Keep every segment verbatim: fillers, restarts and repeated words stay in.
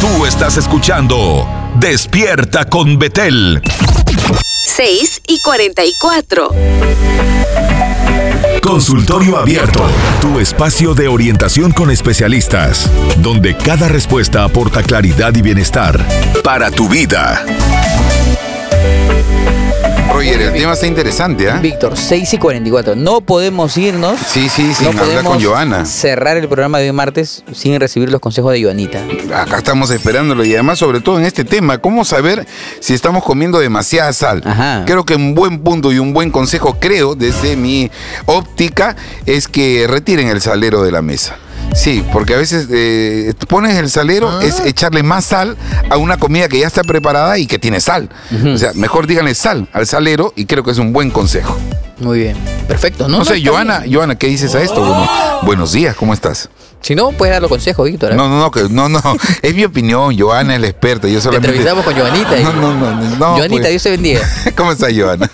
Tú estás escuchando Despierta con Betel. seis y cuarenta y cuatro. Consultorio Abierto, tu espacio de orientación con especialistas, donde cada respuesta aporta claridad y bienestar para tu vida. Roger, el tema está interesante, ¿ah? ¿eh? Víctor, seis y cuarenta y cuatro. No podemos irnos. Sí, sí, sin no hablar con Joana. Cerrar el programa de hoy martes sin recibir los consejos de Joanita. Acá estamos esperándolo y además, sobre todo en este tema, ¿cómo saber si estamos comiendo demasiada sal? Ajá. Creo que un buen punto y un buen consejo, creo, desde mi óptica, es que retiren el salero de la mesa. Sí, porque a veces eh, pones el salero, ah. es echarle más sal a una comida que ya está preparada y que tiene sal. Uh-huh. O sea, mejor díganle sal al salero y creo que es un buen consejo. Muy bien, perfecto. No, no sé, no Joana, Joana, ¿qué dices a esto? Bueno, buenos días, ¿cómo estás? Si no, puedes dar los consejos, Víctor. ¿eh? No, no, no, que, no, no, es mi opinión, Joana es la experta. Yo solamente... Te entrevistamos con Joanita. No, no, no, no, no. Joanita, pues... Dios te bendiga. ¿Cómo estás, Joana?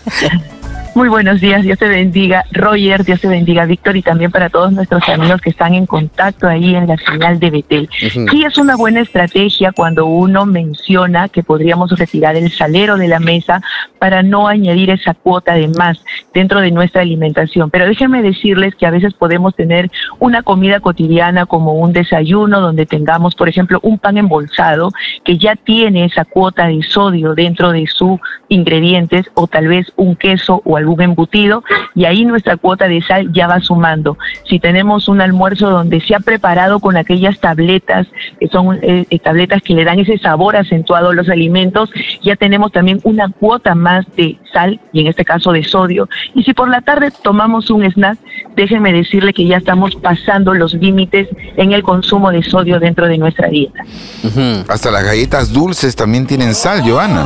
Muy buenos días, Dios te bendiga, Roger, Dios te bendiga, Víctor, y también para todos nuestros amigos que están en contacto ahí en la señal de Betel. Uh-huh. Sí, es una buena estrategia cuando uno menciona que podríamos retirar el salero de la mesa para no añadir esa cuota de más dentro de nuestra alimentación. Pero déjenme decirles que a veces podemos tener una comida cotidiana como un desayuno donde tengamos, por ejemplo, un pan embolsado que ya tiene esa cuota de sodio dentro de sus ingredientes, o tal vez un queso o algún embutido, y ahí nuestra cuota de sal ya va sumando. Si tenemos un almuerzo donde se ha preparado con aquellas tabletas, que son eh, tabletas que le dan ese sabor acentuado a los alimentos, ya tenemos también una cuota más de sal, y en este caso de sodio. Y si por la tarde tomamos un snack, déjenme decirle que ya estamos pasando los límites en el consumo de sodio dentro de nuestra dieta. Uh-huh. Hasta las galletas dulces también tienen sal, Joana.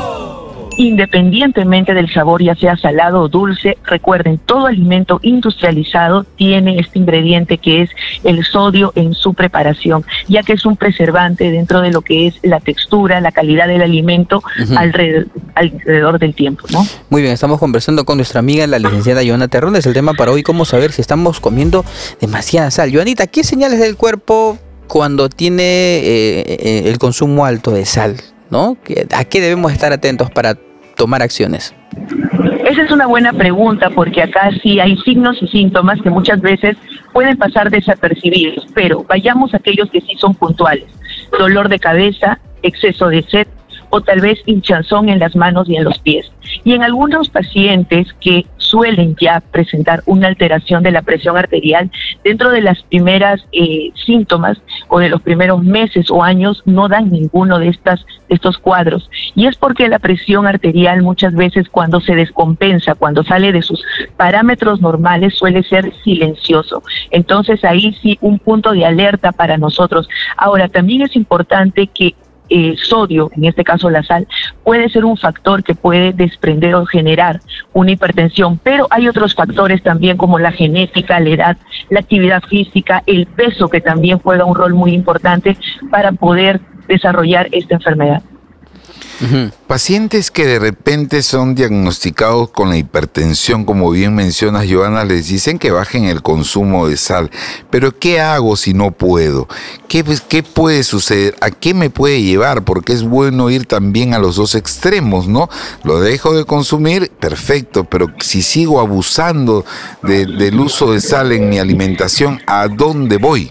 Independientemente del sabor, ya sea salado o dulce, recuerden, todo alimento industrializado tiene este ingrediente que es el sodio en su preparación, ya que es un preservante dentro de lo que es la textura, la calidad del alimento, uh-huh, alrededor, alrededor del tiempo, ¿no? Muy bien, estamos conversando con nuestra amiga, la licenciada Joana Terrones. El tema para hoy, cómo saber si estamos comiendo demasiada sal. Joanita, ¿qué señales del cuerpo cuando tiene eh, el consumo alto de sal? ¿No? ¿A qué debemos estar atentos para tomar acciones? Esa es una buena pregunta, porque acá sí hay signos y síntomas que muchas veces pueden pasar desapercibidos, pero vayamos a aquellos que sí son puntuales. Dolor de cabeza, exceso de sed, o tal vez hinchazón en las manos y en los pies. Y en algunos pacientes que suelen ya presentar una alteración de la presión arterial, dentro de las primeras eh, síntomas o de los primeros meses o años no dan ninguno de, estas, de estos cuadros. Y es porque la presión arterial muchas veces, cuando se descompensa, cuando sale de sus parámetros normales, suele ser silencioso. Entonces ahí sí un punto de alerta para nosotros. Ahora, también es importante que Eh, sodio, en este caso la sal, puede ser un factor que puede desprender o generar una hipertensión, pero hay otros factores también como la genética, la edad, la actividad física, el peso, que también juega un rol muy importante para poder desarrollar esta enfermedad. Uh-huh. Pacientes que de repente son diagnosticados con la hipertensión, como bien mencionas, Joana, les dicen que bajen el consumo de sal. Pero ¿qué hago si no puedo? ¿Qué, qué puede suceder? ¿A qué me puede llevar? Porque es bueno ir también a los dos extremos, ¿no? Lo dejo de consumir, perfecto, pero si sigo abusando de, del uso de sal en mi alimentación, ¿a dónde voy?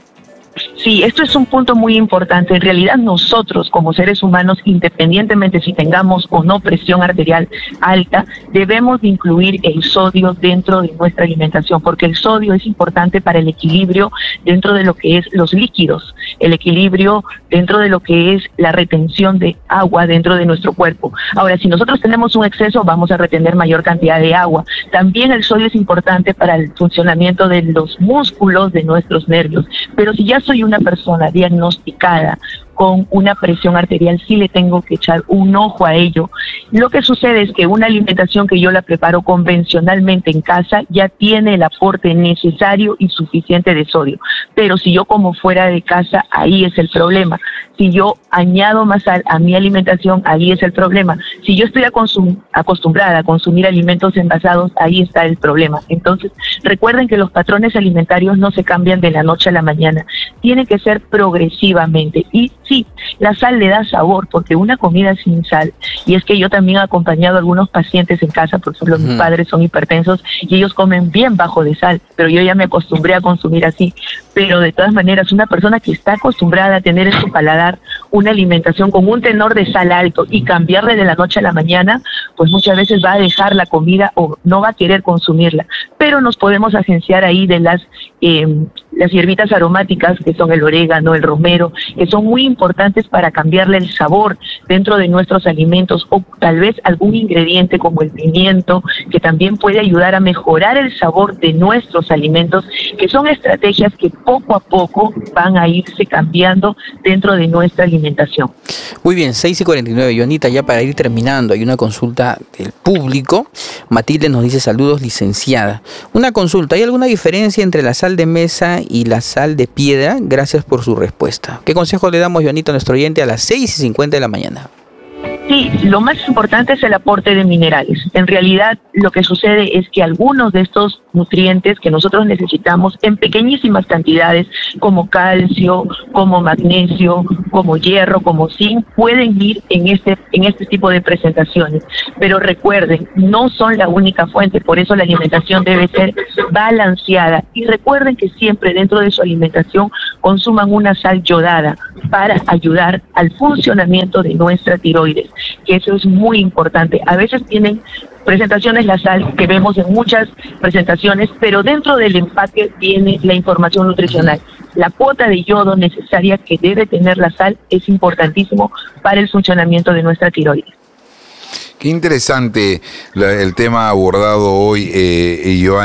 Sí, esto es un punto muy importante. En realidad nosotros como seres humanos, independientemente si tengamos o no presión arterial alta, debemos de incluir el sodio dentro de nuestra alimentación, porque el sodio es importante para el equilibrio dentro de lo que es los líquidos, el equilibrio dentro de lo que es la retención de agua dentro de nuestro cuerpo. Ahora, si nosotros tenemos un exceso, vamos a retener mayor cantidad de agua. También el sodio es importante para el funcionamiento de los músculos de nuestros nervios, pero si ya soy una persona diagnosticada con una presión arterial, sí le tengo que echar un ojo a ello. Lo que sucede es que una alimentación que yo la preparo convencionalmente en casa ya tiene el aporte necesario y suficiente de sodio, pero si yo como fuera de casa, ahí es el problema. Si yo añado más sal a mi alimentación, ahí es el problema. Si yo estoy acostum- acostumbrada a consumir alimentos envasados, ahí está el problema. Entonces, recuerden que los patrones alimentarios no se cambian de la noche a la mañana, tiene que ser progresivamente. Y sí, La sal le da sabor, porque una comida sin sal, y es que yo también he acompañado a algunos pacientes en casa, por ejemplo, uh-huh. mis padres son hipertensos y ellos comen bien bajo de sal, pero yo ya me acostumbré a consumir así. Pero de todas maneras, una persona que está acostumbrada a tener en su paladar una alimentación con un tenor de sal alto y cambiarle de la noche a la mañana, pues muchas veces va a dejar la comida o no va a querer consumirla. Pero nos podemos agenciar ahí de las eh, las hierbitas aromáticas, que son el orégano, el romero, que son muy importantes para cambiarle el sabor dentro de nuestros alimentos, o tal vez algún ingrediente como el pimiento, que también puede ayudar a mejorar el sabor de nuestros alimentos, que son estrategias que poco a poco van a irse cambiando dentro de nuestra alimentación. Muy bien, seis y cuarenta y nueve, Joanita, ya para ir terminando, hay una consulta del público. Matilde nos dice: saludos, licenciada. Una consulta, ¿hay alguna diferencia entre la sal de mesa y la sal de piedra? Gracias por su respuesta. ¿Qué consejo le damos, Joanita, a nuestro oyente a las seis y cincuenta de la mañana? Sí, lo más importante es el aporte de minerales. En realidad, lo que sucede es que algunos de estos nutrientes que nosotros necesitamos en pequeñísimas cantidades, como calcio, como magnesio, como hierro, como zinc, pueden ir en este en este tipo de presentaciones. Pero recuerden, no son la única fuente, por eso la alimentación debe ser balanceada. Y recuerden que siempre dentro de su alimentación consuman una sal yodada para ayudar al funcionamiento de nuestra tiroides, que eso es muy importante. A veces tienen presentaciones la sal que vemos en muchas presentaciones, pero dentro del empaque viene la información nutricional. La cuota de yodo necesaria que debe tener la sal es importantísimo para el funcionamiento de nuestra tiroides. Qué interesante la, el tema abordado hoy, eh, Joana.